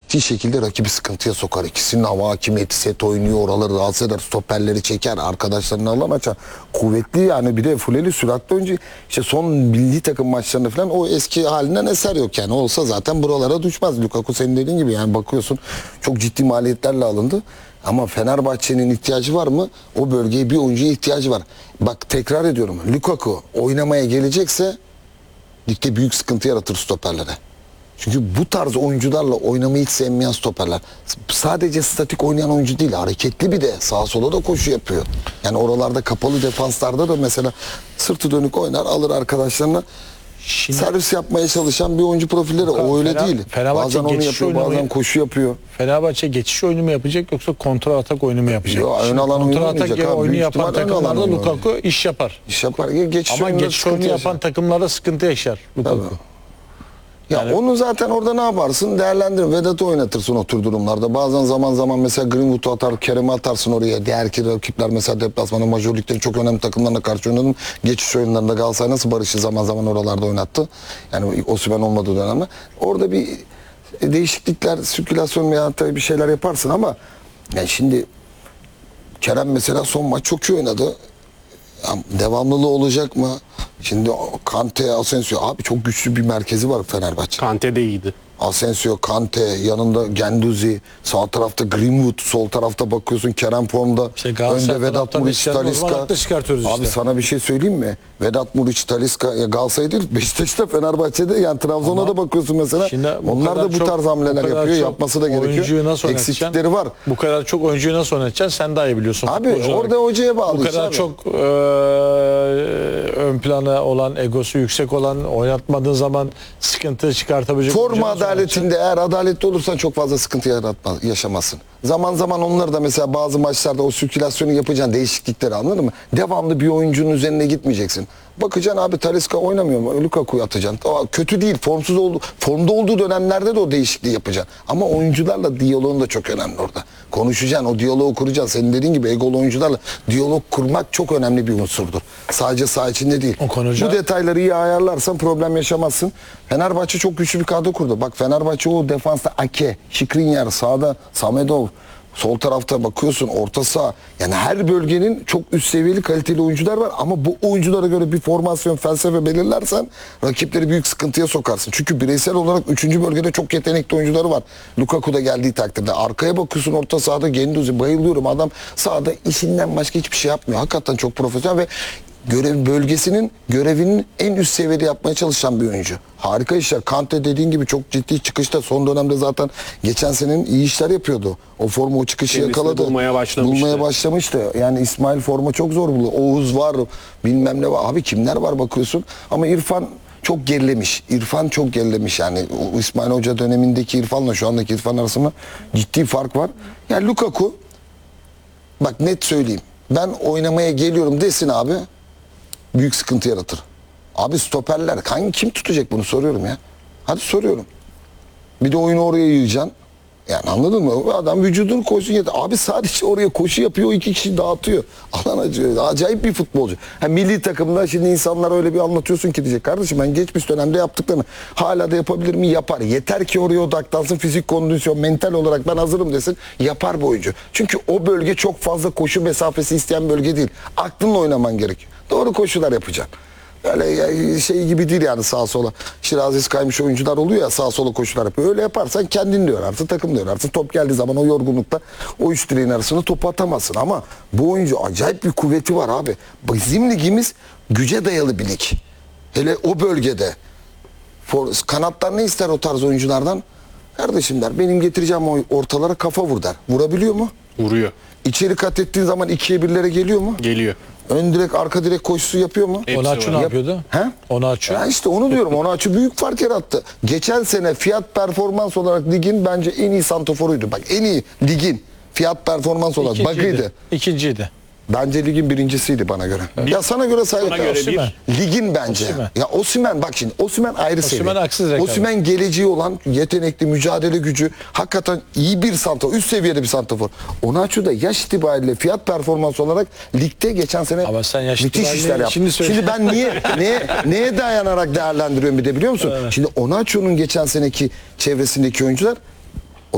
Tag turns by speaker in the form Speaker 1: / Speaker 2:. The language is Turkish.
Speaker 1: ciddi şekilde rakibi sıkıntıya sokar. İkisinin hava hakimiyeti, set oynuyor, oraları rahatsız eder, stoperleri çeker, arkadaşlarını alan açar. Kuvvetli yani, bir de fuleli süratli oyuncu. İşte son milli takım maçlarında falan o eski halinden eser yok yani. Olsa zaten buralara düşmez. Lukaku senin dediğin gibi yani, bakıyorsun çok ciddi maliyetlerle alındı. Ama Fenerbahçe'nin ihtiyacı var mı? O bölgeye bir oyuncuya ihtiyacı var. Bak tekrar ediyorum. Lukaku oynamaya gelecekse ligde büyük sıkıntı yaratır stoperlere. Çünkü bu tarz oyuncularla oynamayı hiç sevmeyen stoperler. Sadece statik oynayan oyuncu değil, hareketli, bir de sağa sola da koşu yapıyor. Yani oralarda kapalı defanslarda da mesela sırtı dönük oynar, alır arkadaşlarına. Şimdi, servis yapmaya çalışan bir oyuncu profilleri. O öyle değil. Bazen onu yapıyor, bazen koşu yapıyor.
Speaker 2: Fenerbahçe geçiş oyunu mu yapacak yoksa kontrol atak oyunu mu yapacak?
Speaker 1: Kontrol
Speaker 2: atak oyunu yapan takımlarda Lukaku iş yapar.
Speaker 1: İş yapar.
Speaker 2: Ama geçiş oyunu yapan takımlarda sıkıntı yaşar Lukaku.
Speaker 1: Ya yani, onu zaten orada ne yaparsın? Değerlendirin. Vedat'ı oynatırsın o tür durumlarda. Bazen zaman mesela Greenwood'u atar, Kerem'i atarsın oraya. Diğer ki rakipler mesela deplasmanda, majör liglerin çok önemli takımlarına karşı oynadım. Geçiş oyunlarında Galatasaray nasıl Barış'ı zaman oralarda oynattı. Yani Osimhen olmadığı dönemde. Orada bir değişiklikler, sirkülasyon veya bir şeyler yaparsın ama yani şimdi Kerem mesela son maç çok iyi oynadı. Devamlılığı olacak mı? Şimdi Kante, Asensio, abi çok güçlü bir merkezi var Fenerbahçe.
Speaker 3: Kante de iyiydi.
Speaker 1: Asensio, Kante, yanında Genduzi, sağ tarafta Greenwood, sol tarafta bakıyorsun Kerem formda, önde Vedat Muriç, Talisca. Abi sana bir şey söyleyeyim mi? Vedat Muriç, Talisca, ya Galatasaray değil, Beşiktaş'ta, Fenerbahçe'de, yani Trabzon'a da bakıyorsun mesela. Onlar da bu tarz hamleler yapıyor, yapması da gerekiyor. Eksiklikleri var.
Speaker 2: Bu kadar çok oyuncuyu nasıl oynatacaksın sen daha iyi biliyorsun.
Speaker 1: Abi orada hocaya bağlı.
Speaker 2: Bu kadar çok ön plana olan, egosu yüksek olan, oynatmadığın zaman sıkıntı çıkartabilecek.
Speaker 1: Forma adaletinde eğer adaletli olursan çok fazla sıkıntı yaşamazsın. Zaman onlar da mesela bazı maçlarda o sirkülasyonu yapacaksın, değişiklikleri, anladın mı? Devamlı bir oyuncunun üzerine gitmeyeceksin. Bakacaksın abi Talisca oynamıyor mu? Lukaku'yu atacaksın. Kötü değil, formda olduğu dönemlerde de o değişikliği yapacaksın. Ama oyuncularla diyaloğun da çok önemli orada. Konuşacaksın, o diyaloğu kuracaksın. Senin dediğin gibi egolu oyuncularla diyalog kurmak çok önemli bir unsurdur. Sadece saha içinde değil. Bu detayları iyi ayarlarsan problem yaşamazsın. Fenerbahçe çok güçlü bir kadro kurdu. Bak Fenerbahçe o defansta Ake, Skriniar, sağda Samedov, sol tarafta bakıyorsun orta saha. Yani her bölgenin çok üst seviyeli kaliteli oyuncular var ama bu oyunculara göre bir formasyon, felsefe belirlersen rakipleri büyük sıkıntıya sokarsın. Çünkü bireysel olarak 3. bölgede çok yetenekli oyuncuları var. Lukaku da geldiği takdirde. Arkaya bakıyorsun orta sahada Genduzi, bayılıyorum. Adam sahada işinden başka hiçbir şey yapmıyor. Hakikaten çok profesyonel ve bölgesinin görevinin en üst seviyede yapmaya çalışan bir oyuncu. Harika işler. Kante dediğin gibi çok ciddi çıkışta. Son dönemde zaten geçen senenin iyi işler yapıyordu. O forma, o çıkışı kendisini yakaladı. Bulmaya başlamıştı. Yani İsmail forma çok zor buluyor. Oğuz var, bilmem ne var. Abi kimler var bakıyorsun. Ama İrfan çok gerilemiş. İrfan çok gerilemiş yani. O İsmail Hoca dönemindeki İrfan'la şu andaki İrfan arasında ciddi fark var. Yani Lukaku, bak net söyleyeyim. Ben oynamaya geliyorum desin abi, büyük sıkıntı yaratır. Abi stoperler kim tutacak bunu, soruyorum ya. Hadi soruyorum. Bir de oyunu oraya yığacaksın. Yani anladın mı? Adam vücudunu koysun yeter. Abi sadece oraya koşu yapıyor, 2 kişi dağıtıyor. Alan acıyor. Acayip bir futbolcu. Milli takımda şimdi insanlar öyle bir anlatıyorsun ki diyecek. Kardeşim ben geçmiş dönemde yaptıklarını hala da yapabilir mi? Yapar. Yeter ki oraya odaklansın, fizik kondisyon, mental olarak ben hazırım desin. Yapar bu oyuncu. Çünkü o bölge çok fazla koşu mesafesi isteyen bölge değil. Aklınla oynaman gerekiyor. Doğru koşular yapacaksın. Öyle şey gibi değil yani, sağa sola Şirazesi kaymış oyuncular oluyor ya, sağa sola koşular yapıyor. Öyle yaparsan kendin de yorarsın, takım da yorarsın. Top geldiği zaman o yorgunlukta o üst direğin arasında topu atamazsın. Ama bu oyuncu acayip bir kuvveti var abi. Bizim ligimiz güce dayalı bir lig. Hele o bölgede. Kanatlar ne ister o tarz oyunculardan? Kardeşim der, benim getireceğim ortalara kafa vur der. Vurabiliyor mu?
Speaker 3: Vuruyor.
Speaker 1: İçeri kat ettiğin zaman 2'ye 1'lere geliyor mu?
Speaker 3: Geliyor.
Speaker 1: Ön direk, arka direk koşusu yapıyor mu?
Speaker 2: Onaçu ne yapıyordu?
Speaker 1: He?
Speaker 2: Onaçu.
Speaker 1: Ya işte onu diyorum. Onaçu büyük fark yarattı. Geçen sene fiyat performans olarak ligin bence en iyi santoforuydu. Bak en iyi ligin fiyat performans olarak bakıydı.
Speaker 2: İkinciydi.
Speaker 1: Bence ligin birincisiydi bana göre. Ya sana göre saygı. Ligin bence.
Speaker 2: Osimhen.
Speaker 1: Ya Osimhen, bak şimdi Osimhen ayrı seviye. Osimhen geleceği olan, yetenekli, mücadele gücü, hakikaten iyi bir santrafor, üst seviyede bir santrafor. Onaçu da yaş itibariyle fiyat performans olarak ligde geçen sene müthiş işler yaptı. Şimdi ben neye dayanarak değerlendiriyorum bir de biliyor musun? Evet. Şimdi Onaçu'nun geçen seneki çevresindeki oyuncular